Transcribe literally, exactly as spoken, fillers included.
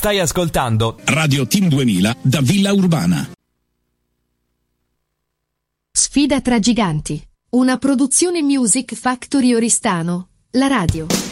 Stai ascoltando Radio Team duemila da Villa Urbana. Sfida tra giganti. Una produzione Music Factory Oristano. La radio.